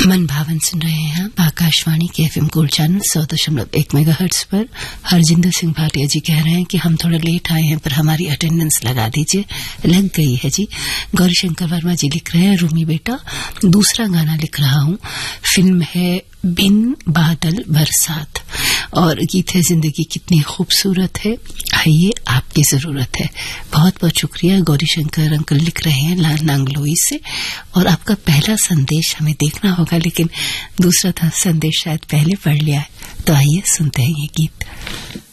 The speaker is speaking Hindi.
मन भावन सुन रहे हैं आप आकाशवाणी के FM गोल्ड चैनल 100.1 मेगाहर्ट्ज पर। हरजिंदर सिंह भाटिया जी कह रहे हैं कि हम थोड़ा लेट आए हैं पर हमारी अटेंडेंस लगा दीजिए। लग गई है जी। गौरी शंकर वर्मा जी लिख रहे हैं, रूमी बेटा दूसरा गाना लिख रहा हूं। फिल्म है बिन बादल बरसात और गीत है जिंदगी कितनी खूबसूरत है, आइए आपकी जरूरत है। बहुत बहुत शुक्रिया। गौरी शंकर अंकल लिख रहे हैं लाल नांगलोई से और आपका पहला संदेश हमें देखना होगा, लेकिन दूसरा था संदेश शायद पहले पढ़ लिया है। तो आइए सुनते हैं ये गीत।